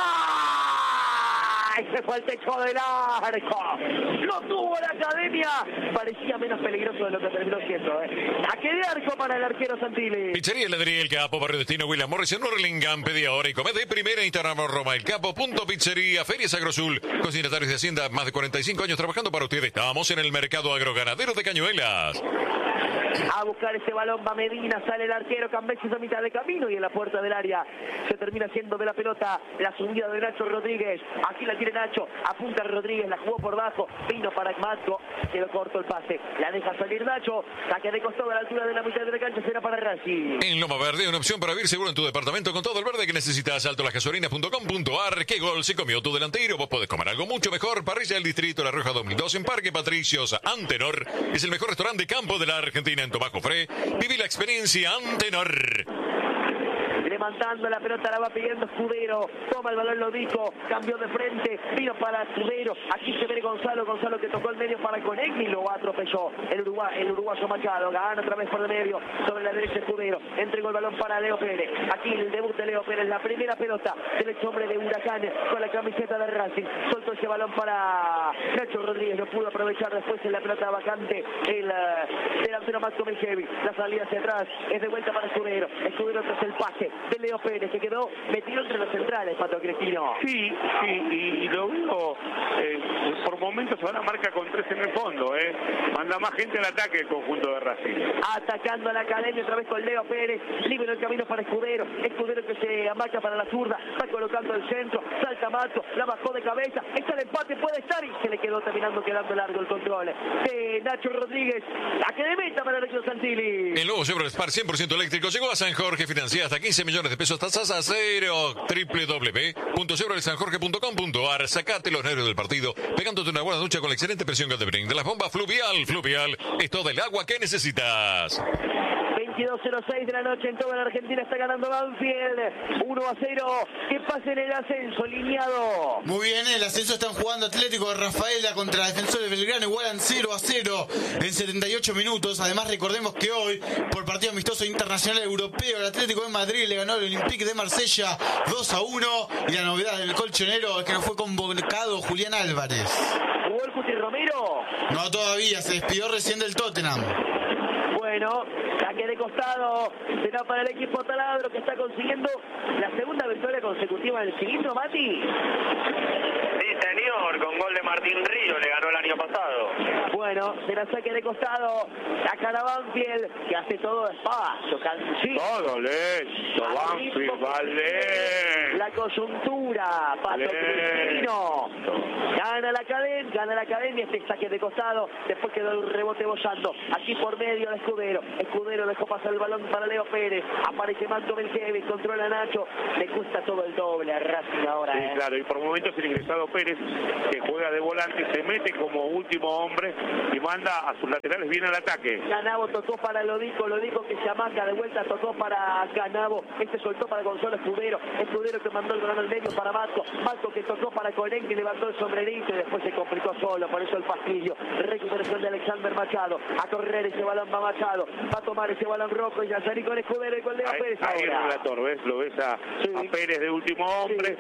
¡Ay! Se fue al techo del arco. Lo tuvo la academia. Parecía menos peligroso de lo que terminó siendo. Saque de arco para el arquero Santilli. Pizzería Heladería El Capo, Barrio Destino, William Morris, en Hurlingham. Pedí ahora y comé de primera. Instagram @ El Capo, @pizzería, Ferias Agrosul. Cocinatarios de Hacienda, más de 45 años trabajando para ustedes. Estamos en el mercado agroganadero de Cañuelas. A buscar ese balón va Medina, sale el arquero, Cambeses a mitad de camino y en la puerta del área se termina haciendo de la pelota la subida de Nacho Rodríguez. Aquí la tiene Nacho, apunta Rodríguez, la jugó por bajo, vino para Agmatko, quedó corto el pase, la deja salir Nacho, saque de costado a la altura de la mitad de la cancha, será para Racing. En Loma Verde, una opción para vivir seguro en tu departamento con todo el verde que necesitas. altolasgasolinas.com.ar. ¿Qué gol se comió tu delantero? Vos podés comer algo mucho mejor. Parrilla del Distrito La Rioja 2002 en Parque Patricios. Antenor es el mejor restaurante de campo de la Argentina en Tobago Fre. Viví la experiencia Antenor. Levantando la pelota, la va pidiendo Escudero, toma el balón Lodico, cambió de frente, vino para Escudero, aquí se ve Gonzalo que tocó el medio para Conegli, lo atropelló el uruguayo Machado, gana otra vez por el medio, sobre la derecha Escudero, entregó el balón para Leo Pérez, aquí el debut de Leo Pérez, la primera pelota del ex hombre de Huracán con la camiseta de Racing, soltó ese balón para Nacho Rodríguez, no pudo aprovechar después en la pelota vacante el delantero Marco Melchevi, la salida hacia atrás, es de vuelta para Escudero tras el pase de Leo Pérez, que quedó metido entre los centrales, Pato Cristino. Sí, y lo veo por momentos ahora marca con 3 en el fondo, manda más gente al ataque el conjunto de Racing. Atacando a la academia otra vez con Leo Pérez, libre el camino para Escudero que se amaca para la zurda, está colocando el centro, salta Mato, la bajó de cabeza, está el empate, puede estar y se le quedó quedando largo el control de Nacho Rodríguez, la que de meta para Alexio Santilli. El nuevo Chevrolet Spark 100% eléctrico llegó a San Jorge, financia hasta 15 millones de pesos, tasas a cero, www.chevroletsanjorge.com.ar. Sacate los nervios del partido, pegándote una buena ducha con la excelente presión que te brinda las bombas Fluvial. Fluvial es todo el agua que necesitas. 22:06 de la noche en toda la Argentina, está ganando Banfield 1-0. ¿Qué pasa en el ascenso, lineado? Muy bien, el ascenso están jugando Atlético de Rafaela contra Defensor de Belgrano, igualan 0-0 en 78 minutos. Además, recordemos que hoy, por partido amistoso internacional europeo, el Atlético de Madrid le ganó al Olympique de Marsella 2-1. Y la novedad del colchonero es que no fue convocado Julián Álvarez. ¿Jugó el Cuti Romero? No, todavía, se despidió recién del Tottenham. Bueno, saque de costado, será para el equipo taladro que está consiguiendo la segunda victoria consecutiva en el cilindro, Mati. Sí, señor, con gol de Martín Río, le ganó el año pasado. Bueno, será saque de costado, saca a Banfield, que hace todo despacio, cansino. Todo lento, Banfield, vale. La coyuntura, Pato Cristino. Gana la academia, este saque de costado, después quedó el rebote bollando, aquí por medio de Escudero dejó pasar el balón para Leo Pérez, aparece Manto Belkevich, controla a Nacho, le cuesta todo el doble a Racing ahora. Sí, claro, y por momentos el ingresado Pérez, que juega de volante, se mete como último hombre y manda a sus laterales bien al ataque. Canavo tocó para Lodico que se amaca, de vuelta tocó para Canavo, soltó para Gonzalo Escudero que mandó el balón al medio para Mato que tocó para Colén, que levantó el sombrerito y después se complicó solo, por eso el fastidio. Recuperación de Alexander Machado, a correr ese balón va Machado, va a tomar ese balón Rocco y ya salí con Escudero y con Leo Pérez. Ahí en el relator, ¿ves? Lo ves a Pérez de último hombre,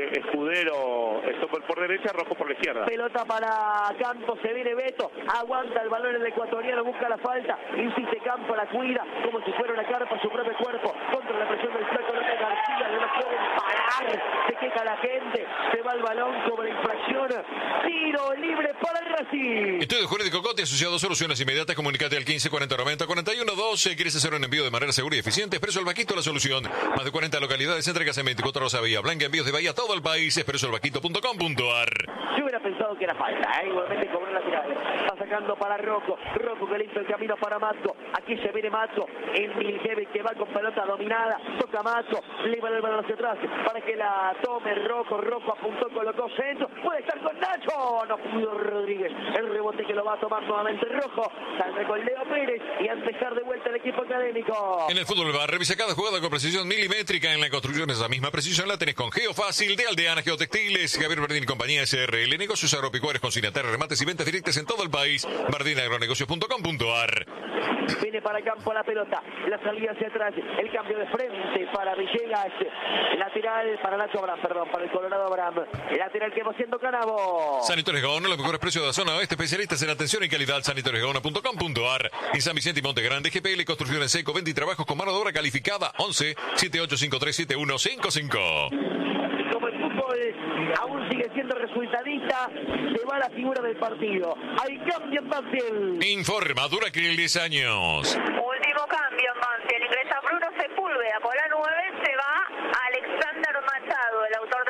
Escudero stopper por derecha, Rocco por la izquierda. Pelota para Campos, se viene Beto, aguanta el balón el ecuatoriano, busca la falta, insiste Campos, la cuida como si fuera una carpa su propio cuerpo, contra la presión del flaco López García, no lo pueden parar, se queja la gente, se va el balón sobre infracción, tiro libre para el Racing. Estudio Jurídico Cote, asociado a Soluciones Inmediatas, comunicate al 15 40 90 41 12. ¿Quieres hacer un envío de manera segura y eficiente? Expreso el Vaquito, la solución. Más de 40 localidades, entregas en 24 horas a Bahía Blanca, envíos de Bahía a todo el país. expresoelvaquito.com.ar. Yo hubiera pensado que era falta, igualmente cobró lateral. Está sacando para Rocco que limpia el camino para Mato. Aquí se viene Mato, en Miljevic que va con pelota dominada. Toca Mato, le va el balón hacia atrás para que la tome Rocco apuntó, colocó centro. Puede estar con Nacho, no pudo Rodríguez. El rebote que lo va a tomar nuevamente Rojo. Sale con Leo Pérez y a empezar de vuelta el equipo académico. En el fútbol bar, revisa cada jugada con precisión milimétrica. En la construcción esa misma precisión la tenés con Geofácil de Aldeana Geotextiles, Javier Bardín y compañía SRL. Negocios agropecuarios con Sinater, remates y ventas directas en todo el país. bardinagronegocios.com.ar. Viene para campo la pelota, la salida hacia atrás, el cambio de frente para Villegas, lateral para Nacho Abraham, para el Colorado Abraham, lateral que va haciendo Canavo. Sanitarios Gaona, los mejores precios de la zona oeste, especialistas en atención y calidad, sanitariosgaona.com.ar. En San Vicente y Monte Grande, GPL Construcción en Seco, venta y trabajos con mano de obra calificada, 11 7853 7155. Como el fútbol aún sigue siendo resultadista, se va la figura del partido. Hay cambio en Banfield. Informa Duracril 10 años. Último cambio en Banfield. Ingresa Bruno Sepúlveda. Por la 9 se va Alexander Machado, el autor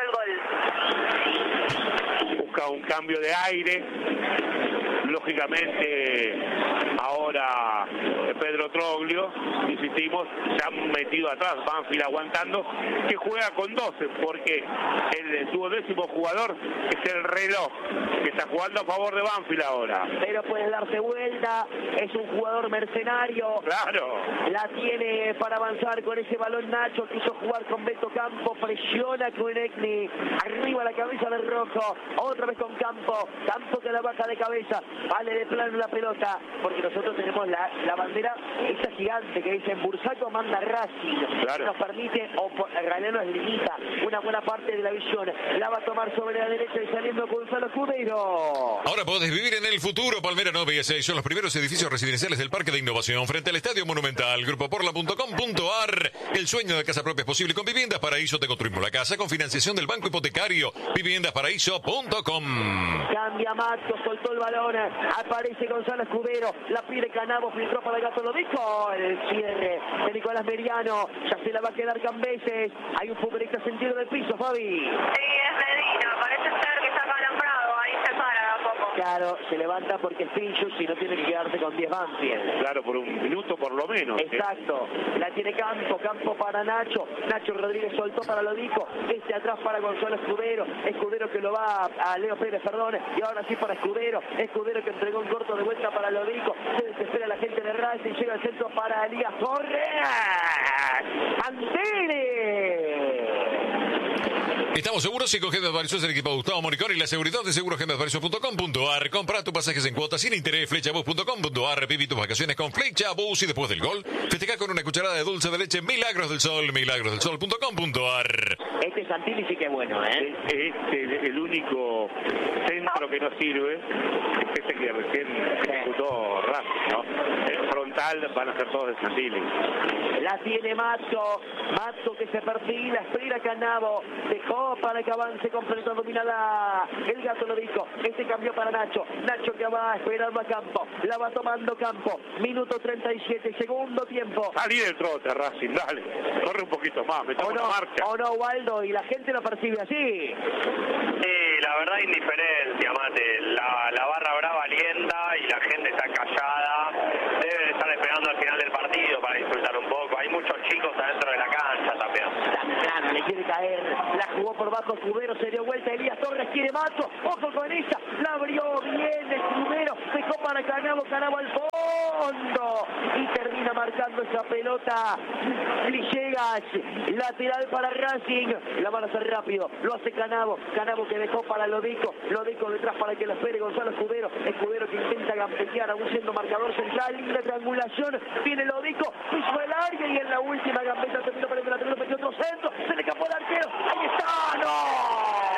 del gol. Busca un cambio de aire. Lógicamente, ahora Pedro Troglio, insistimos, se han metido atrás, Banfield aguantando, que juega con 12, porque el duodécimo jugador es el reloj, que está jugando a favor de Banfield ahora. Pero puede darse vuelta, es un jugador mercenario. Claro. La tiene para avanzar con ese balón Nacho, quiso jugar con Beto Campo, presiona con Ekni, arriba la cabeza del Rojo, otra vez con Campo que la baja de cabeza, vale de plano la pelota, porque nosotros tenemos la bandera remera, esa gigante que dice en Bursaco manda Racing. Claro. Nos permite, o en realidad nos limita una buena parte de la visión. La va a tomar sobre la derecha y saliendo Gonzalo Escudero. Ahora podés vivir en el futuro. Palmera 9 y 6 son los primeros edificios residenciales del Parque de Innovación frente al Estadio Monumental. Grupoporla.com.ar. El sueño de casa propia es posible con Viviendas Paraíso. Te construimos la casa con financiación del Banco Hipotecario. Viviendasparaíso.com. Cambia Mato, soltó el balón, aparece Gonzalo Escudero, la pide Canavo, filtró para el Gato Lodico, el cierre de Nicolás Meriano, ya se la va a quedar Cambeses, hay un futbolista sentido del piso, Fabi. Sí, es Medina, parece ser que está calambrado, ahí se para a poco. Claro, se levanta porque es Pinchus y no tiene que quedarse con 10 Banfield. Claro, por un minuto por lo menos. Exacto, la tiene Campo para Nacho Rodríguez soltó para Lodico, atrás para Gonzalo Escudero que lo va a Leo Pérez, perdón, y ahora sí para Escudero que entregó un corto de vuelta para Lodico, se desespera la gente de Racing, llega al centro para Elías Torres, ¡Antene! Estamos seguros si con Gemes Barizo es el equipo de Gustavo Moricón y la seguridad de segurosgemesbarizo.com.ar. Compra tus pasajes en cuotas sin interés, flechabus.com.ar. Viví tus vacaciones con Flechabus y después del gol, festeja con una cucharada de dulce de leche Milagros del Sol, milagrosdelsol.com.ar. Este Santilli sí que es bueno, ¿eh? El único centro que no sirve es este que recién ejecutó Racing, ¿no? El frontal van a ser todos de Santilli. La tiene Mato que se perfila, espera Canavo, dejó para que avance completo, domina el Gato Lodico, cambió para Nacho que va esperando a Campo, la va tomando Campo, minuto 37, segundo tiempo. Salí del trote, Racing, dale, corre un poquito más, metamos la marcha. O no, Waldo, y la gente lo percibe así. Sí, la verdad indiferencia, Mate, la barra brava alienta y la gente está callada, deben estar esperando al final del partido para disfrutar un poco, hay muchos chicos adentro de la cancha también. Claro, le quiere caer, la jugó por bajo Escudero, se dio vuelta Elías Torres, quiere Mato, ojo con ella, la abrió bien Escudero, dejó para Canavo al fondo y termina marcando esa pelota Villegas, lateral para Racing, la van a hacer rápido, lo hace Canavo que dejó para Lodico detrás para que lo espere Gonzalo Escudero que intenta gambetear aún siendo marcador central, linda triangulación, viene Lodico, piso el área y en la última gambeta terminó para el lateral, metió otro centro, se le escapó el arquero, ahí está, ¡no!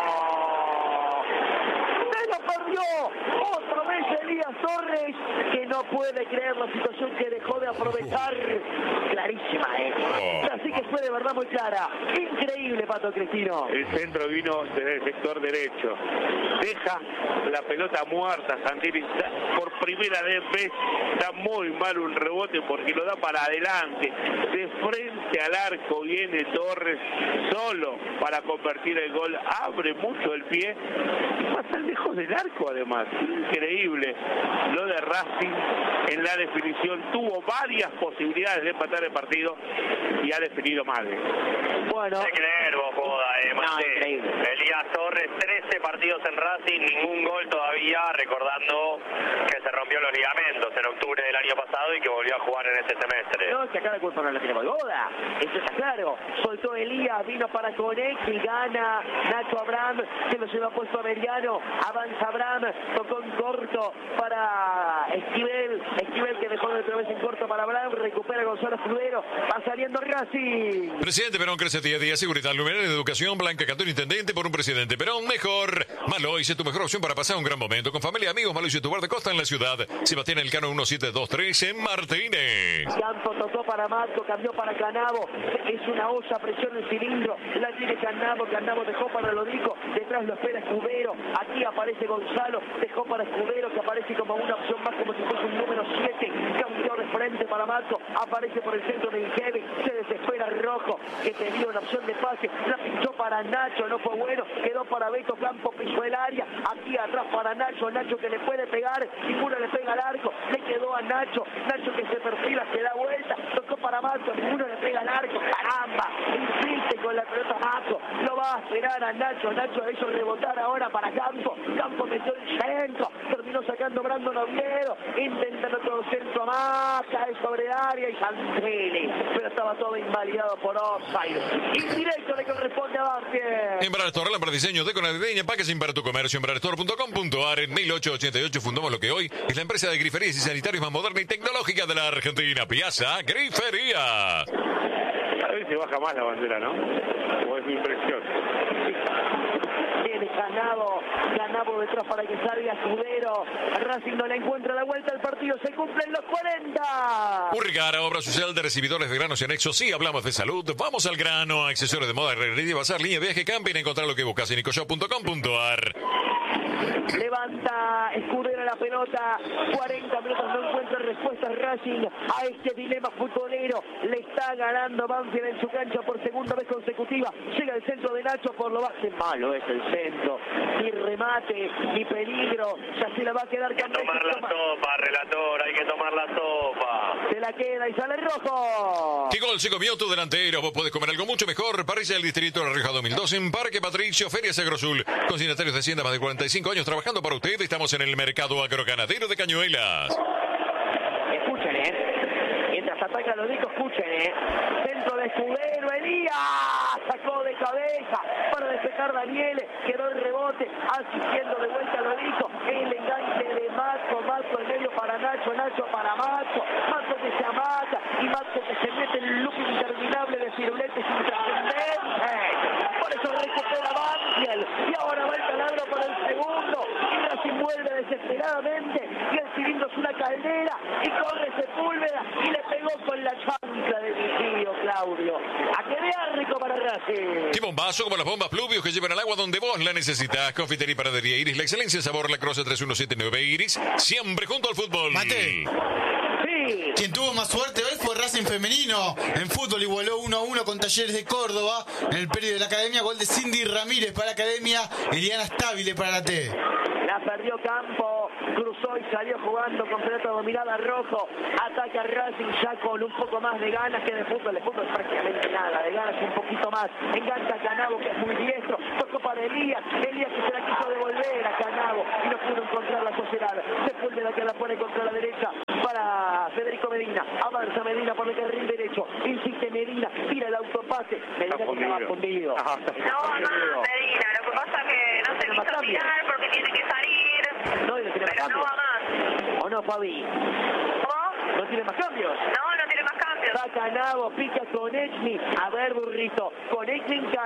¡Se lo perdió! Otra vez Elías Torres, que no puede creer la situación que dejó de aprovechar. Clarísima, así que fue de verdad muy clara. Increíble, Pato Cristino. El centro vino desde el sector derecho. Deja la pelota muerta, Santilli. Por primera vez está muy mal un rebote porque lo da para adelante. De frente al arco viene Torres solo para convertir el gol. Abre mucho el pie. Pasa lejos del arco además. Increíble lo de Racing en la definición. Tuvo varias posibilidades de empatar el partido y ha definido mal. Bueno. De creer vos, joda, increíble. Elías Torres, 13 partidos en Racing, ningún gol todavía, recordando que se rompió los ligamentos en octubre del año pasado y que volvió a jugar en este semestre. No, es que acá la culpa no la tiene Boda, eso está claro. Soltó Elías, vino para Conex y gana Nacho Abraham, se lo lleva puesto a Meriano, avanza Abraham, tocó en corto para Esquivel que dejó de otra vez en corto para Abraham, recupera Gonzalo Escudero, va saliendo Racing. Presidente Perón crece día a día, seguridad, luminaria de educación, Blanca Cantón, intendente por un presidente Perón mejor. Malois es tu mejor opción para pasar un gran momento con familia, amigos. Malois y tu bar de costa en la ciudad. Sebastián Elcano 1723 en Martínez. Campo tocó para Marco, cambió para Canavo, es una olla, presiona el cilindro, la tiene Canavo dejó para Lodico, detrás lo espera Escudero, aquí aparece Gonzalo, dejó para Escudero que aparece como una opción más, como si fuese un número 7, cambió de frente para Marco, aparece por el centro de Ingevi, se desespera Rojo, que tenía una opción de pase, la pinchó para Nacho, no fue bueno, quedó para Beto, Campo pisó el área, aquí atrás para Nacho que le puede pegar, ninguno le pega al arco, le quedó a Nacho que se perfila, se da vuelta, tocó para Marco, ninguno le pega al arco, caramba, insiste con la pelota Marco, lo va a esperar a Nacho. Nacho hizo rebotar ahora para Campo. Campo metió el centro. Terminó sacando Brandon Oviedo. Intentan otro centro más. Cae sobre área y Santelli. Pero estaba todo invalidado por offside. Indirecto le corresponde a Banfield. Embrastor, lámpara diseño de navideña, packaging para tu comercio. Embrastor.com.ar. En 1888 fundamos lo que hoy es la empresa de griferías y sanitarios más moderna y tecnológica de la Argentina. Piazza Grifería. A veces baja más la bandera, ¿no? O es mi impresión. Viene Canavo detrás para que salga Escudero. Racing no le encuentra la vuelta al partido. Se cumplen los 40. Urgara, obra social de recibidores de granos y anexos. Sí, hablamos de salud. Vamos al grano. Accesorios de moda, herrería, bazar, línea, viaje, camping. Encontrar lo que buscas en ecoshop.com.ar. Levanta Escudero la pelota. 40 minutos, no encuentra respuestas Racing a este dilema futbolero. Le está ganando Banfield en su cancha por segunda vez consecutiva. Llega el centro de Nacho por lo base. Malo es el centro. Ni remate, ni peligro. Ya se la va a quedar. Hay que tomar la sopa, relator. Hay que tomar la sopa. Se la queda y sale rojo. ¿Qué gol se comió tu delantero? Vos podés comer algo mucho mejor. Parrilla del Distrito de La Rioja 2002 en Parque Patricio, Ferias Agrosul. Consignatarios de Hacienda, más de 45 años trabajando para usted. Estamos en el mercado agroganadero de Cañuelas. Escuchen, mientras ataca Lodico, escuchen, centro de Escudero, Elías sacó de cabeza para despejar Daniele, quedó el rebote, asistiendo de vuelta a Lodico, el enganche de Mazo en medio para Nacho para Mazo que se amata y Mazo que se mete en un loop interminable de firuletes intrascendentes. Por eso recupera Banfield y ahora va el taladro para el segundo y Racing vuelve desesperadamente y el cilindro es una caldera y corre Sepúlveda y le pegó con la chancla de mi tío Claudio. A que vea rico para Racing. ¡Qué bombazo! Como las bombas Pluvios que llevan al agua donde vos la necesitas. Confitería y Panadería Iris, la excelencia en sabor, la Croce 3179 Iris, siempre junto al fútbol. Mate. Sí. Quien tuvo más suerte hoy fue Racing femenino. En fútbol igualó 1-1 con Talleres de Córdoba. En el periodo de la Academia, gol de Cindy Ramírez para la Academia, Eliana Stabile para la T. La perdió Campo, cruzó y salió jugando con pelota dominada Rojo. Ataca Racing ya con un poco más de ganas que de fútbol. De fútbol prácticamente nada, de ganas un poquito más. Engancha a Canavo, que es muy diestro. Tocó para Elías que se la quiso devolver a Canavo y no pudo encontrar la sociedad. Después de la que la pone contra la derecha para Federico Medina. Avanza Medina por el carril derecho. Insiste Medina, tira el autopase. Medina que estaba fundido. No, Medina, lo que pasa es que no se quiso tirar porque tiene que salir. No, y no tiene más pero cambios. no va más. ¿O no, Fabi? ¿Cómo? ¿No tiene más cambios? No tiene más cambios. Va Canavo, pica con Echni. A ver, burrito. Con Echni